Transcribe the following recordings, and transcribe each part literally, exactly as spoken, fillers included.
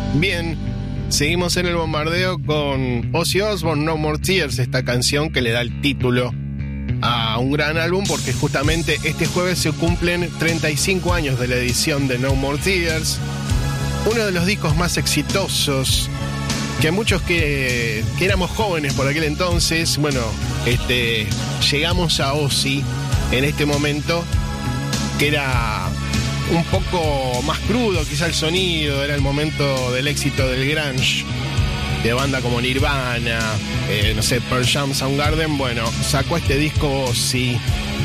Bien, seguimos en el bombardeo con Ozzy Osbourne, No More Tears, esta canción que le da el título a un gran álbum, porque justamente este jueves se cumplen treinta y cinco años de la edición de No More Tears, uno de los discos más exitosos que muchos que, que éramos jóvenes por aquel entonces, bueno, este, llegamos a Ozzy en este momento, que era un poco más crudo quizá el sonido, era el momento del éxito del grunge, de banda como Nirvana, eh, no sé, Pearl Jam, Soundgarden. Bueno, sacó este disco Ozzy,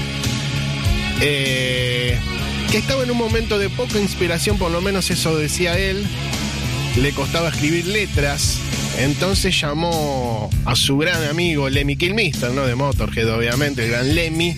eh, que estaba en un momento de poca inspiración, por lo menos eso decía él. Le costaba escribir letras, entonces llamó a su gran amigo Lemmy Kilmister, ¿no? De Motorhead, obviamente, el gran Lemmy.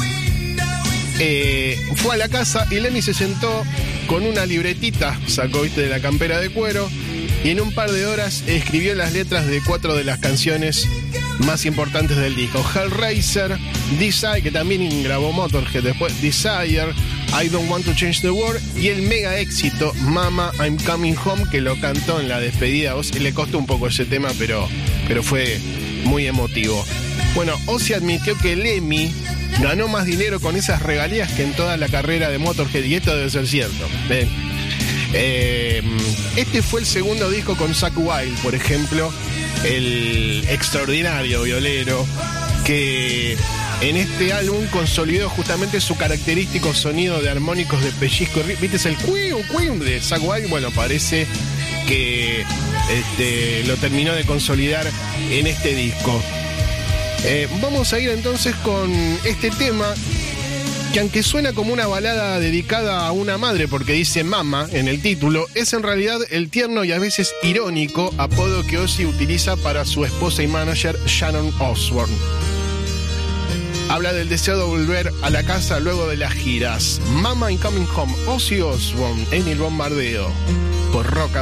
Eh, fue a la casa y Lemmy se sentó con una libretita, sacó, viste, de la campera de cuero, y en un par de horas escribió las letras de cuatro de las canciones más importantes del disco: Hellraiser, Desire, que también grabó Motorhead después, Desire, I Don't Want to Change the World, y el mega éxito Mama, I'm Coming Home, que lo cantó en la despedida. Ozzy le costó un poco ese tema, pero, pero fue muy emotivo. Bueno, Ozzy admitió que Lemmy ganó más dinero con esas regalías que en toda la carrera de Motorhead, y esto debe ser cierto. ¿Ven? Eh, este fue el segundo disco con Zakk Wylde, por ejemplo, el extraordinario violero, que en este álbum consolidó justamente su característico sonido de armónicos de pellizco. ¿Viste? Es el cuiu, cuiu de Zakk Wylde. Bueno, parece que este, lo terminó de consolidar en este disco. Eh, vamos a ir entonces con este tema, que aunque suena como una balada dedicada a una madre porque dice mama en el título, es en realidad el tierno y a veces irónico apodo que Ozzy utiliza para su esposa y manager Shannon Osbourne. Habla del deseo de volver a la casa luego de las giras. Mama I'm Coming Home, Ozzy Osbourne en el bombardeo por Rock and